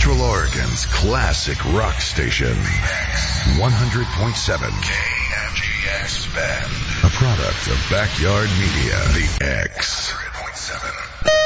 Central Oregon's classic rock station. 100.7 KMGX Bend. A product of Backyard Media. The X. 100.7.